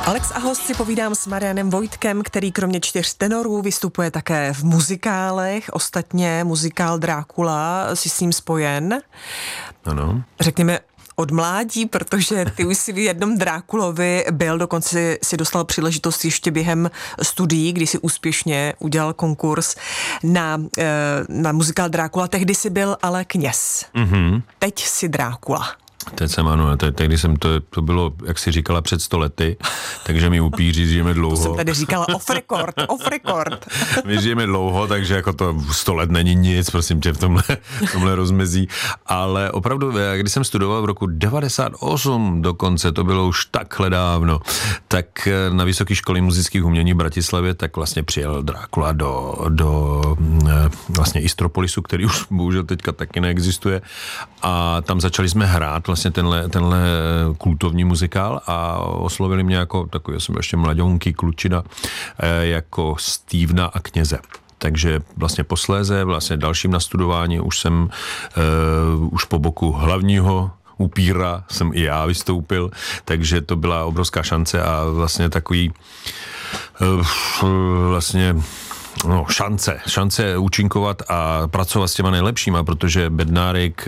Alex a host si povídám s Marianem Vojtkem, který kromě 4 tenorů vystupuje také v muzikálech. Ostatně muzikál Drákula si s ním spojen. Ano. Řekněme od mládí, protože ty už si v jednom Drákulovi byl, dokonce si dostal příležitost ještě během studií, kdy si úspěšně udělal konkurs na muzikál Drákula. Tehdy si byl ale kněz. Mm-hmm. Teď si Drákula. Teď jsem, ano, tehdy jsem, to bylo, jak si říkala, před 100 lety, takže my upíři žijeme dlouho. To jsem tady říkala off record. My žijeme dlouho, takže jako to 100 let není nic, prosím tě, v tomhle rozmezí, ale opravdu, když jsem studoval v roku 98 dokonce, to bylo už takhle dávno, tak na Vysoké školy muzických umění v Bratislavě, tak vlastně přijel Drákula do vlastně Istropolisu, který už bohužel teďka taky neexistuje, a tam začali jsme hrát vlastně tenhle kultovní muzikál a oslovili mě jako takový, já jsem ještě mladounký klučina, jako Stevena a kněze. Takže vlastně posléze, vlastně dalším nastudování už jsem už po boku hlavního upíra jsem i já vystoupil, takže to byla obrovská šance a vlastně takový vlastně šance účinkovat a pracovat s těma nejlepšíma, protože Bednárik,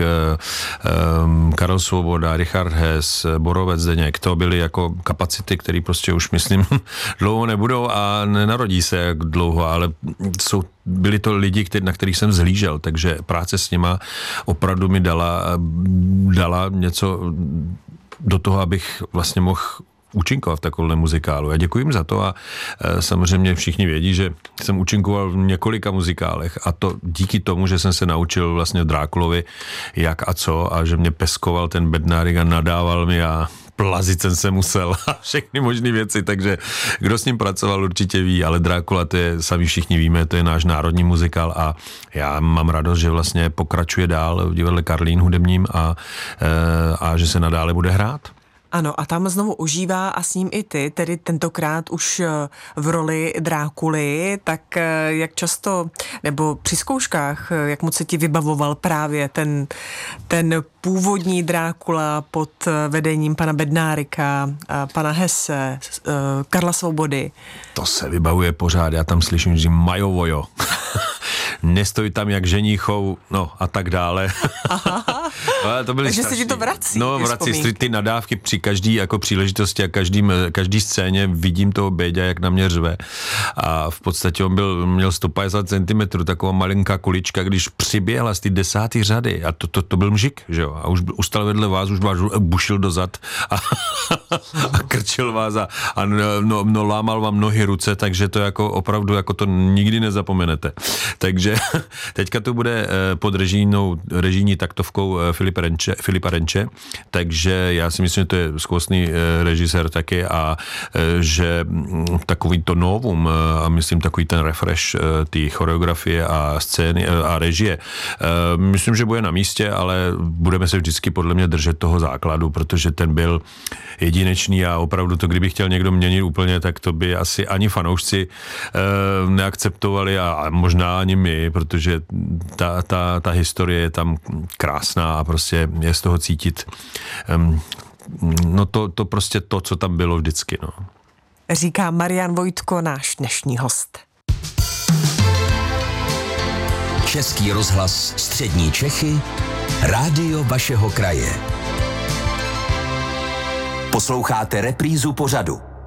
Karel Svoboda, Richard Hess, Borovec, Zdeněk, to byly jako kapacity, které prostě už, myslím, dlouho nebudou a nenarodí se jak dlouho, ale byli to lidi, na kterých jsem zhlížel, takže práce s nima opravdu mi dala něco do toho, abych vlastně mohl účinkoval v takovém muzikálu. Já děkuji jim za to a samozřejmě všichni vědí, že jsem účinkoval v několika muzikálech a to díky tomu, že jsem se naučil vlastně Drákulovi jak a co a že mě peskoval ten Bednárik a nadával mi a plazit jsem se musel a všechny možné věci, takže kdo s ním pracoval určitě ví, ale Drákula, to je, sami všichni víme, to je náš národní muzikál a já mám radost, že vlastně pokračuje dál v divadle Karlín hudebním a že se nadále bude hrát. Ano, a tam znovu ožívá a s ním i ty, tedy tentokrát už v roli Drákuly, tak jak často, nebo při zkouškách, jak moc se ti vybavoval právě ten původní Drákula pod vedením pana Bednárika, pana Hesse, Karla Svobody? To se vybavuje pořád, já tam slyším, že majovojo. Nestoj tam jak ženíchou, no a tak dále. To takže se ti to vrací. No, vrací ty nadávky při každý jako příležitosti a každý scéně vidím toho Béďa, jak na mě řve. A v podstatě on měl 150 cm, taková malinká kulička, když přiběhla z ty 10. řady a to byl mžik, že jo? A už ustal vedle vás, už vás bušil dozad a krčil vás a lámal vám nohy, ruce, takže to jako opravdu jako to nikdy nezapomenete. Takže teďka to bude pod režijní taktovkou Filipa Renče, takže já si myslím, že to je skvostný režisér taky a že takový to novum a myslím takový ten refresh té choreografie a scény a režie, myslím, že bude na místě, ale budeme se vždycky podle mě držet toho základu, protože ten byl jedinečný a opravdu to, kdyby chtěl někdo měnit úplně, tak to by asi ani fanoušci neakceptovali a možná ani my, protože ta historie je tam krásná a prostě je z toho cítit to prostě to, co tam bylo vždycky. No. Říká Marian Vojtko, náš dnešní host. Český rozhlas Střední Čechy, rádio vašeho kraje. Posloucháte reprízu pořadu.